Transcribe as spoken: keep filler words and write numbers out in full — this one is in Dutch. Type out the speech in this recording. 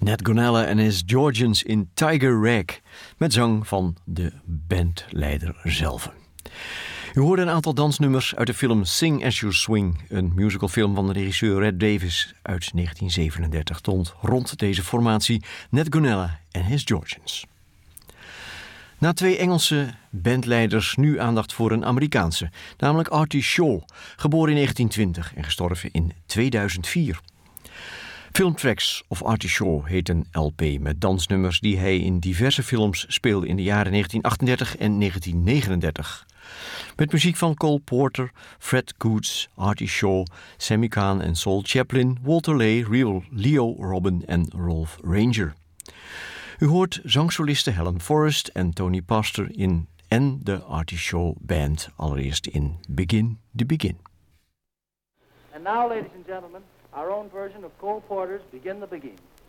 Nat Gonella en his Georgians in Tiger Rag, met zang van de bandleider zelf. U hoorde een aantal dansnummers uit de film Sing As You Swing, een musicalfilm van de regisseur Red Davis uit negentien zevenendertig, stond rond deze formatie Nat Gonella en his Georgians. Na twee Engelse bandleiders nu aandacht voor een Amerikaanse, namelijk Artie Shaw, geboren in negentien twintig en gestorven in tweeduizend vier. Filmtracks of Artie Shaw heet een L P met dansnummers die hij in diverse films speelde in de jaren negentien achtendertig en negentien negenendertig. Met muziek van Cole Porter, Fred Goods, Artie Shaw, Sammy Cahn en Saul Chaplin, Walter Lay, Leo Robin en Rolf Ranger. U hoort zangsolisten Helen Forrest en Tony Pastor in en de Artie Shaw Band, allereerst in Begin the Begin. And now, ladies and gentlemen, our own version of Cole Porter's Begin the Begin.